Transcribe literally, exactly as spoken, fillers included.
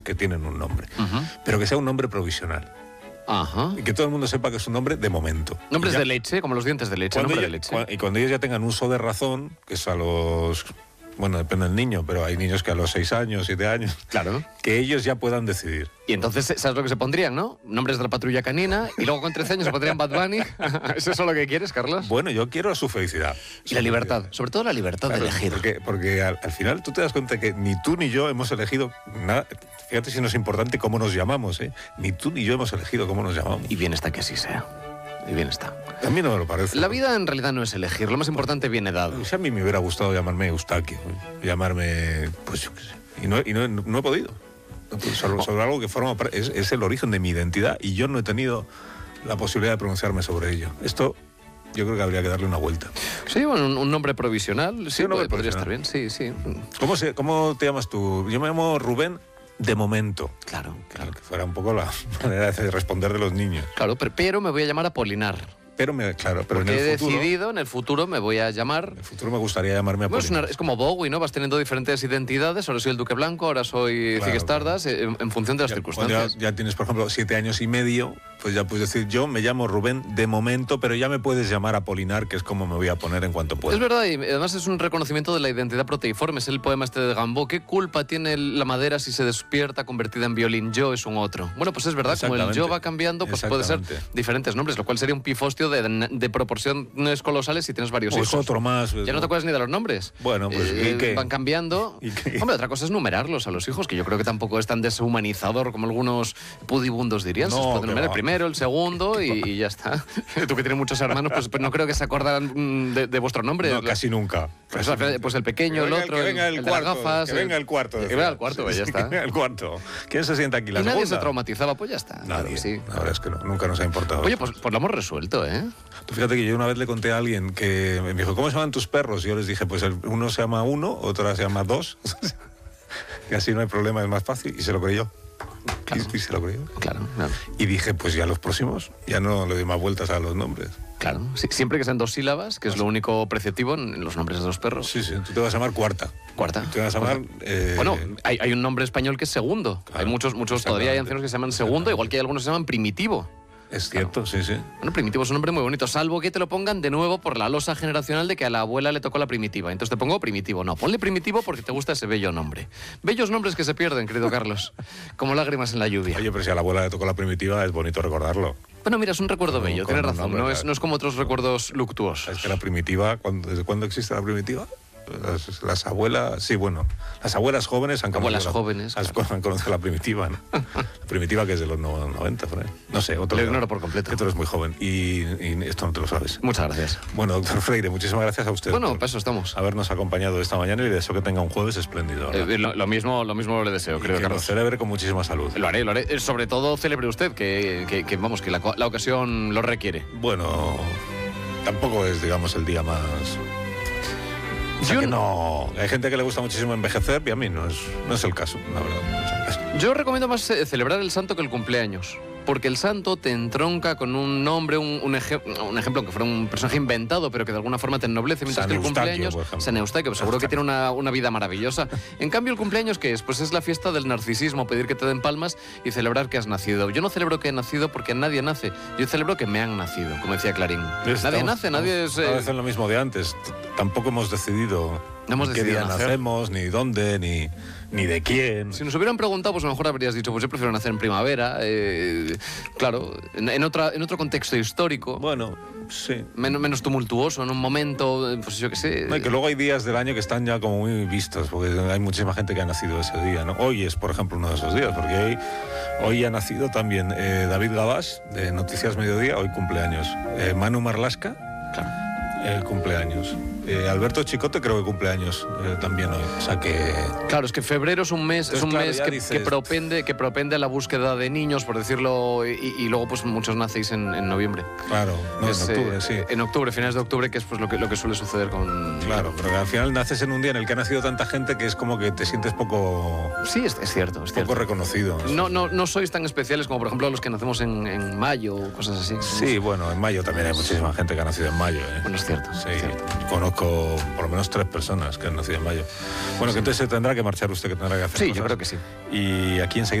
que tienen un nombre, Uh-huh. pero que sea un nombre provisional. Ajá. Y que todo el mundo sepa que es un nombre de momento. Nombres Y ya, de leche, como los dientes de leche, cuando nombre ellos, de leche. cua- y cuando ellos ya tengan uso de razón, que es a los... Bueno, depende del niño, pero hay niños que a los seis años, siete años, Claro. que ellos ya puedan decidir. Y entonces, ¿sabes lo que se pondrían, no? Nombres de la patrulla canina y luego con trece años se pondrían Bad Bunny. ¿Es eso lo que quieres, Carlos? Bueno, yo quiero su felicidad. Y la libertad, sobre todo la libertad Claro, de elegir. Porque, porque al, al final tú te das cuenta que ni tú ni yo hemos elegido nada. Fíjate si no es importante cómo nos llamamos, ¿eh? Ni tú ni yo hemos elegido cómo nos llamamos. Y bien está que así sea. Y bien está. A mí no me lo parece. La vida en realidad no es elegir, lo más importante viene dado. Si a mí me hubiera gustado llamarme Eustaquio, ¿eh? llamarme, pues yo qué sé. Y no, y no, no he podido. No he podido. Sobre, sobre algo que forma parte- es, es el origen de mi identidad y yo no he tenido la posibilidad de pronunciarme sobre ello. Esto yo creo que habría que darle una vuelta. Sí, bueno, un, un nombre provisional, sí, un nombre podría provisional. estar bien, sí, sí. ¿Cómo, se, ¿Cómo te llamas tú? Yo me llamo Rubén de momento. Claro, claro. Que fuera un poco la manera de responder de los niños. Claro, pero, pero me voy a llamar Apolinar. Pero, me, claro, pero Porque en he el futuro... decidido, en el futuro me voy a llamar... En el futuro me gustaría llamarme Bueno, es, Apolinar. una- es como Bowie, ¿no? Vas teniendo diferentes identidades. Ahora soy el Duque Blanco, ahora soy Claro, Ziggy Stardust, en, en función de las Ya, circunstancias. cuando ya, ya tienes, por ejemplo, siete años y medio, pues ya puedes decir, yo me llamo Rubén de momento, pero ya me puedes llamar Apolinar, que es como me voy a poner en cuanto pueda. Es verdad, y además es un reconocimiento de la identidad proteiforme. Es el poema este de Gambó. ¿Qué culpa tiene la madera si se despierta convertida en violín? Yo es un otro. Bueno, pues es verdad, como el yo Exactamente. va cambiando, pues puede ser Exactamente. diferentes nombres, lo cual sería un pifostio de, de proporciones colosales si tienes varios O es hijos. otro más. Ya no te acuerdas ni de los nombres. Bueno, pues, Eh, ¿y qué? Van cambiando. ¿Y qué? Hombre, otra cosa es numerarlos a los hijos, que yo creo que tampoco es tan deshumanizador como algunos pudibundos dirían. Se No, les puede que numerar el va. primero, el segundo y, y ya está. Tú que tienes muchos hermanos, pues, pues no creo que se acordaran mm, de, de vuestro nombre. No, Lo- casi nunca. Pues, Casi al final, nunca. pues el pequeño, Que el venga otro, que venga el, el de cuarto, las gafas. que venga el cuarto. Que venga el cuarto, pues ya Sí, está. que venga el cuarto. ¿Quién se sienta aquí? La Y nadie se segunda. traumatizaba, pues ya está. Claro Nadie. que sí. La verdad es que no, nunca nos ha importado. Oye, pues, pues lo hemos resuelto, ¿eh? Tú fíjate que yo una vez le conté a alguien que me dijo, ¿cómo se llaman tus perros? Y yo les dije, pues el- uno se llama uno, otro se llama dos. Y así no hay problema, es más fácil. Y se lo creyó. Claro. Y, y se lo creyó. Claro, claro. Y dije, pues ya los próximos, ya no le doy más vueltas a los nombres. Claro. Sí, siempre que sean dos sílabas, que es lo único preceptivo en los nombres de los perros. Sí, sí, tú te vas a llamar Cuarta. Cuarta. Te vas a llamar... eh, Bueno, hay, hay un nombre español que es segundo. Claro, hay muchos, muchos todavía hay exactamente. ancianos que se llaman segundo, igual que hay algunos que se llaman primitivo. es cierto, sí, sí. Bueno, primitivo es un nombre muy bonito, salvo que te lo pongan de nuevo por la losa generacional de que a la abuela le tocó la primitiva. Entonces te pongo primitivo. No, ponle primitivo porque te gusta ese bello nombre. Bellos nombres que se pierden, querido Carlos. Como lágrimas en la lluvia. Oye, pero si a la abuela le tocó la primitiva, es bonito recordarlo. Bueno, mira, es un recuerdo Con- bello, con tienes un razón. nombre No es, real. no es como otros recuerdos luctuosos. Es que la primitiva, ¿cuándo- ¿desde cuándo existe la primitiva? Las, las abuelas, sí, bueno, las abuelas jóvenes han Abuelas conocido la- jóvenes, has- claro. han conocido la primitiva, ¿no? La primitiva que es de los no- noventa, por ahí. No sé, otro Lo día. ignoro por completo. Que tú eres muy joven y, y esto no te lo sabes. Muchas gracias. Bueno, doctor Freire, muchísimas gracias a usted Bueno, por para eso estamos. habernos acompañado esta mañana y le deseo que tenga un jueves espléndido. ¿verdad? Eh, lo, lo mismo, lo mismo le deseo, Y creo, que lo Carlos. celebre con muchísima salud. Lo haré, lo haré. Eh, Sobre todo celebre usted, que, que- que, vamos, que la, co- la ocasión lo requiere. Bueno, tampoco es, digamos, el día más... O sea Yo que no- no... Hay gente que le gusta muchísimo envejecer y a mí no es, no es el caso, la verdad. No es el caso. Yo recomiendo más eh, celebrar el santo que el cumpleaños. Porque el santo te entronca con un nombre, un, un, eje- un ejemplo, aunque fuera un personaje inventado, pero que de alguna forma te ennoblece, mientras San que el Eustaquio, cumpleaños, por ejemplo. San Eustaquio, pues seguro que tiene una, una vida maravillosa. En cambio, el cumpleaños, ¿qué es? Pues es la fiesta del narcisismo, pedir que te den palmas y celebrar que has nacido. Yo no celebro que he nacido porque nadie nace, yo celebro que me han nacido, como decía Clarín. Nadie Estamos- nace, nadie es... estamos otra eh, vez en lo mismo de antes. T- Tampoco hemos decidido No hemos en qué decidido día nacer. nacemos, ni dónde, ni, ni de quién. Si nos hubieran preguntado, pues a lo mejor habrías dicho, pues yo prefiero nacer en primavera, eh, claro, en, en otra, en otro contexto histórico, Bueno, sí. menos, menos tumultuoso, en un momento, eh, pues yo qué sé. No, y que luego hay días del año que están ya como muy vistos, porque hay muchísima gente que ha nacido ese día, ¿no? Hoy es, por ejemplo, uno de esos días, porque hoy, hoy ha nacido también eh, David Gabás, de Noticias Mediodía, hoy cumpleaños. Eh, Manu Marlasca, Claro. eh, cumpleaños. Eh, Alberto Chicote creo que cumpleaños eh, también hoy. O sea que... Claro, es que febrero es un mes, es Entonces, un claro, mes ya que, dices- que propende, que propende a la búsqueda de niños, por decirlo, y, y luego pues muchos nacéis en, en noviembre. Claro, no, Es, en octubre, eh, sí. En octubre, finales de octubre, que es pues lo que, lo que suele suceder con... Claro, pero al final naces en un día en el que ha nacido tanta gente que es como que te sientes poco, Sí, es, es cierto, es poco cierto. reconocido. No, no, no sois tan especiales como, por ejemplo, los que nacemos en, en mayo o cosas así. Sí, bueno, en mayo también hay muchísima gente que ha nacido en mayo. ¿eh? Bueno, es cierto. Sí, es cierto. conozco por lo menos tres personas que han nacido en mayo. Bueno, Sí. que entonces se tendrá que marchar usted, que tendrá que hacer Sí, cosas. yo creo que sí. Y aquí enseguida